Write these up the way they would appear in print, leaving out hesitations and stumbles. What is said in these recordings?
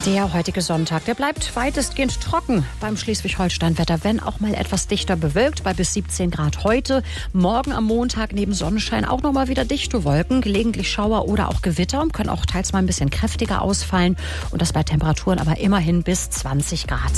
Der heutige Sonntag, der bleibt weitestgehend trocken beim Schleswig-Holstein-Wetter, wenn auch mal etwas dichter bewölkt, bei bis 17 Grad heute. Morgen am Montag neben Sonnenschein auch noch mal wieder dichte Wolken, gelegentlich Schauer oder auch Gewitter, können auch teils mal ein bisschen kräftiger ausfallen und das bei Temperaturen aber immerhin bis 20 Grad.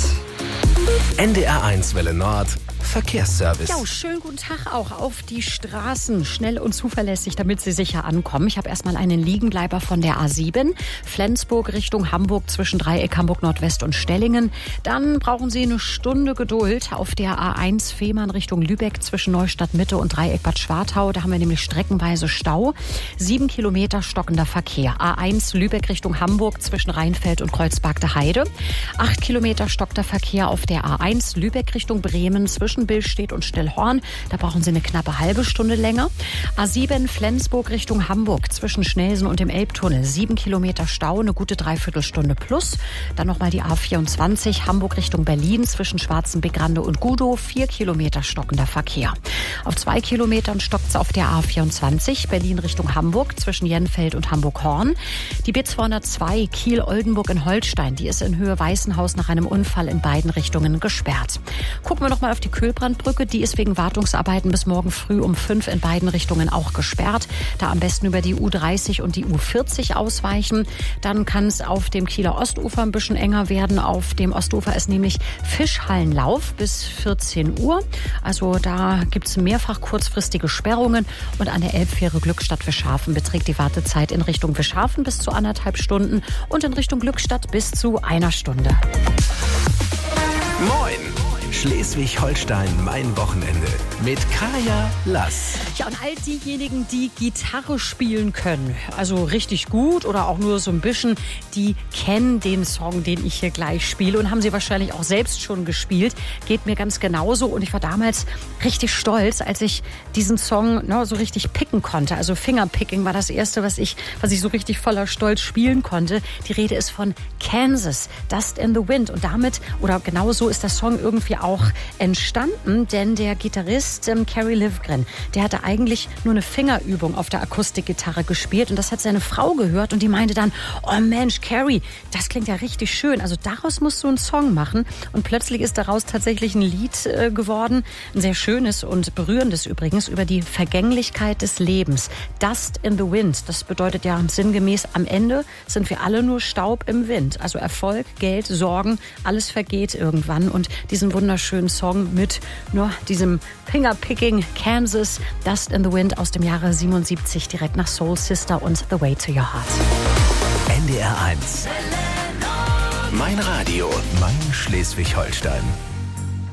NDR1 Welle Nord, Verkehrsservice. Ja, schönen guten Tag auch auf die Straßen. Schnell und zuverlässig, damit Sie sicher ankommen. Ich habe erstmal einen Liegenbleiber von der A7. Flensburg Richtung Hamburg zwischen Dreieck Hamburg Nordwest und Stellingen. Dann brauchen Sie eine Stunde Geduld auf der A1 Fehmarn Richtung Lübeck zwischen Neustadt Mitte und Dreieck Bad Schwartau. Da haben wir nämlich streckenweise Stau. 7 Kilometer stockender Verkehr. A1 Lübeck Richtung Hamburg zwischen Rheinfeld und Kreuzberg der Heide. 8 Kilometer stockter Verkehr auf der A1 Lübeck Richtung Bremen zwischen Billstedt und Stillhorn. Da brauchen Sie eine knappe halbe Stunde länger. A7 Flensburg Richtung Hamburg zwischen Schnelsen und dem Elbtunnel. 7 Kilometer Stau, eine gute Dreiviertelstunde plus. Dann nochmal die A24 Hamburg Richtung Berlin zwischen Schwarzenbeck-Rande und Gudow. 4 Kilometer stockender Verkehr. Auf 2 Kilometern stockt es auf der A24 Berlin Richtung Hamburg zwischen Jenfeld und Hamburg-Horn. Die B202 Kiel-Oldenburg in Holstein, die ist in Höhe Weißenhaus nach einem Unfall in beiden Richtungen gesperrt. Gucken wir noch mal auf die Kühlbrandbrücke. Die ist wegen Wartungsarbeiten bis morgen früh um 5 in beiden Richtungen auch gesperrt. Da am besten über die U30 und die U40 ausweichen. Dann kann es auf dem Kieler Ostufer ein bisschen enger werden. Auf dem Ostufer ist nämlich Fischhallenlauf bis 14 Uhr. Also da gibt es mehrfach kurzfristige Sperrungen. Und an der Elbfähre Glückstadt-Wischhafen beträgt die Wartezeit in Richtung Wischhafen bis zu 1,5 Stunden und in Richtung Glückstadt bis zu 1 Stunde. Moin! Schleswig-Holstein, mein Wochenende mit Kaya Lass. Ja, und all diejenigen, die Gitarre spielen können, also richtig gut oder auch nur so ein bisschen, die kennen den Song, den ich hier gleich spiele und haben sie wahrscheinlich auch selbst schon gespielt. Geht mir ganz genauso und ich war damals richtig stolz, als ich diesen Song so richtig picken konnte. Also Fingerpicking war das erste, was ich so richtig voller Stolz spielen konnte. Die Rede ist von Kansas, Dust in the Wind und damit, oder genau so ist der Song irgendwie auch entstanden, denn der Gitarrist Kerry Livgren, der hatte eigentlich nur eine Fingerübung auf der Akustikgitarre gespielt und das hat seine Frau gehört und die meinte dann, oh Mensch, Kerry, das klingt ja richtig schön, also daraus musst du einen Song machen und plötzlich ist daraus tatsächlich ein Lied geworden, ein sehr schönes und berührendes übrigens, über die Vergänglichkeit des Lebens. Dust in the Wind, das bedeutet ja sinngemäß, am Ende sind wir alle nur Staub im Wind, also Erfolg, Geld, Sorgen, alles vergeht irgendwann und diesen wunderschönen Song mit nur diesem Fingerpicking Kansas, Dust in the Wind aus dem Jahre 77, direkt nach Soul Sister und The Way to Your Heart. NDR1. Mein Radio, mein Schleswig-Holstein.